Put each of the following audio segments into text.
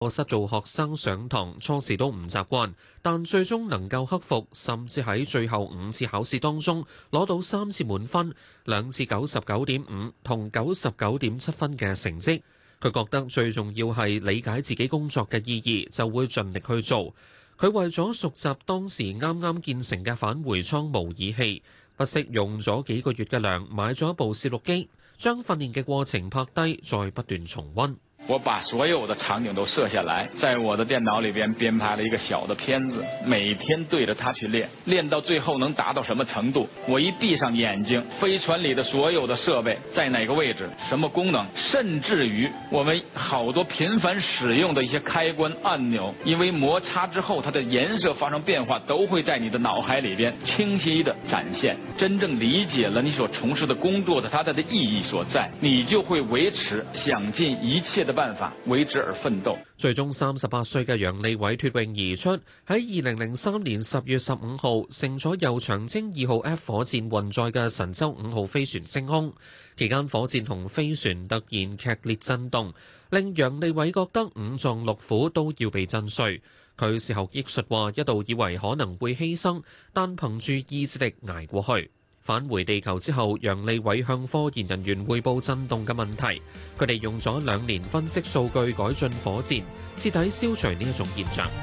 課室做學生上堂初時都唔習慣，但最終能夠克服，甚至喺最後5次考試當中攞到3次滿分、2次99.5同99.7分嘅成績。佢覺得最重要係理解自己工作嘅意義，就會盡力去做。佢為咗熟習當時啱啱建成嘅返回艙模擬器，不惜用咗幾個月嘅糧買咗一部攝錄機，將訓練嘅過程拍低，再不斷重溫。 我把所有的場景都設下來，在我的電腦裏邊編排了一個小的片子，每天對着它去練，練到最後能達到什麼程度？我一閉上眼睛，飛船裏的所有的設備在哪個位置，什麼功能，甚至於我們好多頻繁使用的一些開關按鈕，因為摩擦之後它的顏色發生變化，都會在你的腦海裏邊清晰地展現。真正理解了你所從事的工作的它的意義所在，你就會維持，想盡一切的辦法為之而奮鬥。 最終38歲嘅楊利偉脫穎而出，喺2003年10月15號乘咗由長征2號 F 火箭運載嘅神舟5號飛船升空，期間火箭同飛船突然劇烈震動，令楊利偉覺得五臟六腑都要被震碎。佢事後憶述話，一度以為可能會犧牲，但憑住意志力捱過去。返回地球之後，楊利偉向科研人員匯報震動嘅問題。佢哋用咗2年分析數據，改進火箭，徹底消除呢一種現象。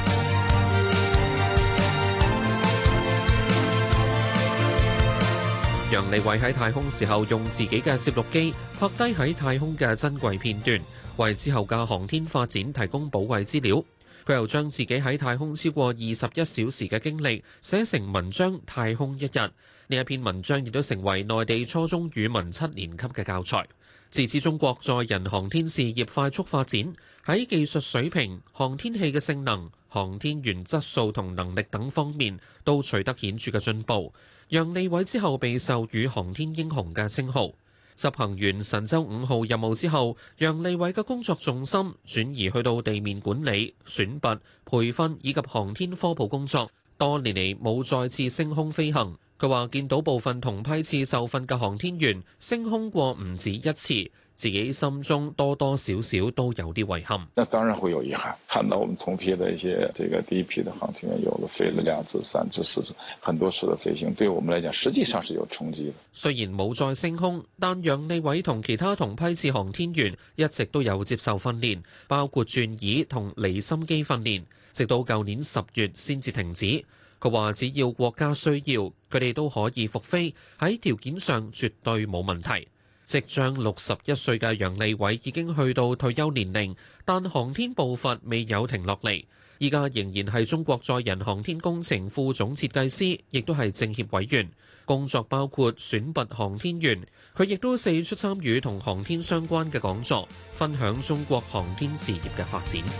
楊利偉喺太空時候用自己嘅攝錄機拍低喺太空嘅珍貴片段，為之後嘅航天發展提供寶貴資料。佢又將自己喺太空超過21小時嘅經歷寫成文章《太空一日》。呢一篇文章亦都成為內地初中語文7年級嘅教材。自此，中國載人航天事業快速發展，喺技術水平、航天器嘅性能、航天員質素同能力等方面都取得顯著嘅進步。楊利偉之後被授予航天英雄嘅稱號。執行完神舟5號任務之後，楊利偉嘅工作重心轉移去到地面管理、選拔、培訓以及航天科普工作，多年嚟冇再次升空飛行。佢話見到部分同批次受訓嘅航天員升空過唔止1次，自己心中多多少少都有啲遺憾。 那當然會有遺憾，看到我們同批的一些第一批的航天員有了飛了2次、3次、4次很多次的飛行，對我們來講實際上是有衝擊的。 雖然冇再升空，但楊利偉同其他同批次航天員一直都有接受訓練，包括轉椅同離心機訓練，直到舊年10月先至停止。佢話只要國家需要，佢哋都可以復飛，喺條件上絕對冇問題。即將61歲嘅楊利偉已經去到退休年齡，但航天步伐未有停落嚟。依家仍然係中國載人航天工程副總設計師，亦都係政協委員，工作包括選拔航天員。佢亦都四出參與同航天相關嘅講座，分享中國航天事業嘅發展。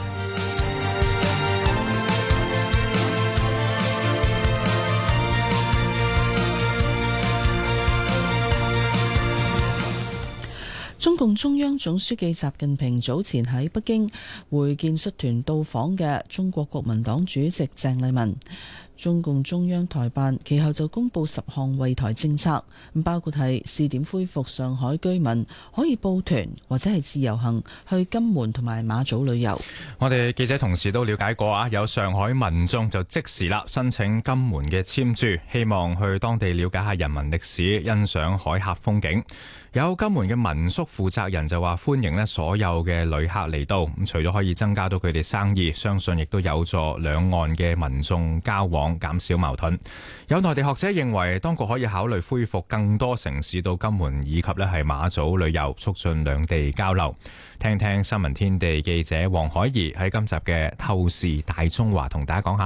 中共中央總書記習近平早前喺北京會見率團到訪嘅中國國民黨主席鄭麗文。中共中央台辦其後就公布10項惠台政策，包括係試點恢復上海居民可以報團或者係自由行去金門同埋馬祖旅遊。 我哋記者同事都了解過啊，有上海民眾就即時啦申請金門嘅簽注，希望去當地了解下人民歷史，欣賞海峽風景。有金門嘅民宿負責人就話歡迎所有嘅旅客嚟到，咁除咗可以增加到佢哋生意，相信亦都有助兩岸嘅民眾交往，減少矛盾。有內地學者認為，當局可以考慮恢復更多城市到金門以及係馬祖旅遊，促進兩地交流。聽聽新聞天地記者黃海怡喺今集嘅透視大中華同大家講下。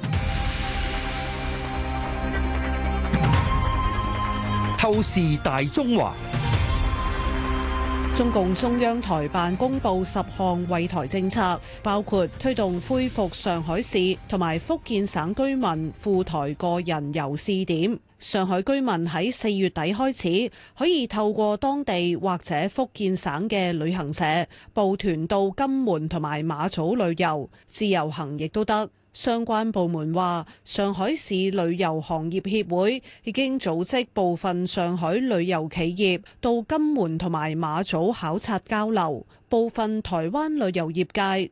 透視大中華。 中共中央台辦公布10項惠台政策，包括推動恢復上海市同埋福建省居民赴台個人遊試點。上海居民喺4月底開始可以透過當地或者福建省嘅旅行社報團到金門同埋馬祖旅遊，自由行亦都得。 相關部門話，上海市旅遊行業協會已經組織部分上海旅遊企業到金門同埋馬祖考察交流。部分台灣旅遊業界